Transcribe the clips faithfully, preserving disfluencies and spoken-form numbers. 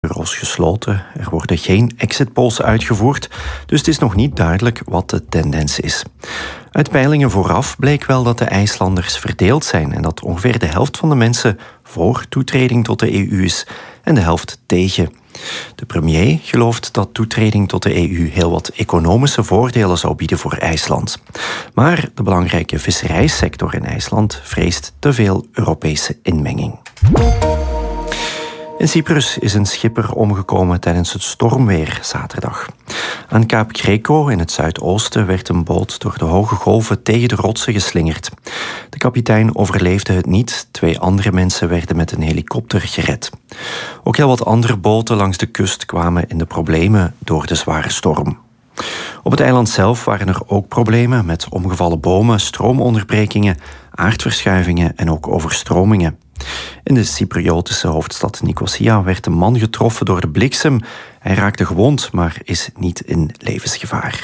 bureaus gesloten. Er worden geen exit polls uitgevoerd, dus het is nog niet duidelijk wat de tendens is. Uit peilingen vooraf bleek wel dat de IJslanders verdeeld zijn en dat ongeveer de helft van de mensen voor toetreding tot de E U is en de helft tegen. De premier gelooft dat toetreding tot de E U heel wat economische voordelen zou bieden voor IJsland. Maar de belangrijke visserijsector in IJsland vreest te veel Europese inmenging. In Cyprus is een schipper omgekomen tijdens het stormweer zaterdag. Aan Kaap Greco in het zuidoosten werd een boot door de hoge golven tegen de rotsen geslingerd. De kapitein overleefde het niet. Twee andere mensen werden met een helikopter gered. Ook heel wat andere boten langs de kust kwamen in de problemen door de zware storm. Op het eiland zelf waren er ook problemen met omgevallen bomen, stroomonderbrekingen, aardverschuivingen en ook overstromingen. In de Cypriotische hoofdstad Nicosia werd een man getroffen door de bliksem. Hij raakte gewond, maar is niet in levensgevaar.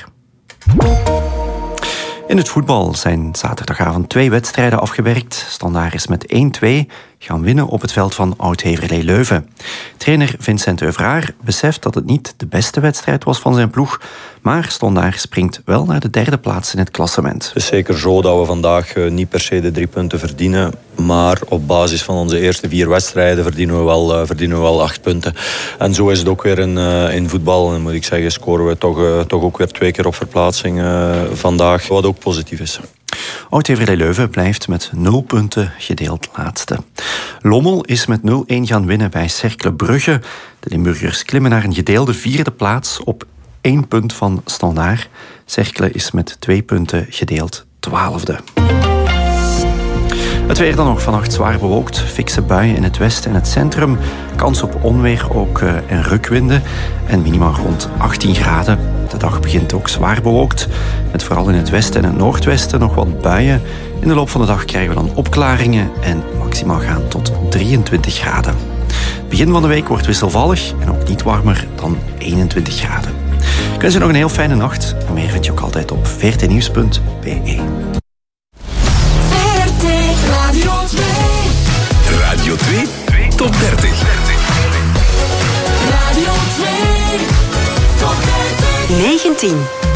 In het voetbal zijn zaterdagavond twee wedstrijden afgewerkt. Standaard is met één-twee gaan winnen op het veld van Oud-Heverlee Leuven. Trainer Vincent Euvraar beseft dat het niet de beste wedstrijd was van zijn ploeg, maar Standaard springt wel naar de derde plaats in het klassement. Het is zeker zo dat we vandaag niet per se de drie punten verdienen, maar op basis van onze eerste vier wedstrijden verdienen we wel, uh, verdienen we wel acht punten. En zo is het ook weer in, uh, in voetbal. En moet ik zeggen, scoren we toch, uh, toch ook weer twee keer op verplaatsing uh, vandaag, wat ook positief is. Oud-Heverlee Leuven blijft met nul punten gedeeld laatste. Lommel is met nul-een gaan winnen bij Cercle Brugge. De Limburgers klimmen naar een gedeelde vierde plaats op één punt van Standaard. Cercle is met twee punten gedeeld twaalfde. Het weer dan nog vannacht zwaar bewolkt. Fikse buien in het westen en het centrum. Kans op onweer ook uh, en rukwinden. En minimaal rond achttien graden. De dag begint ook zwaar bewolkt. Met vooral in het westen en het noordwesten nog wat buien. In de loop van de dag krijgen we dan opklaringen. En maximaal gaan tot drieëntwintig graden. Het begin van de week wordt wisselvallig. En ook niet warmer dan eenentwintig graden. Ik wens je nog een heel fijne nacht. En meer vind je ook altijd op v r t nieuws punt b e. Radio twee, top dertig. Radio twee, top dertig. negentien.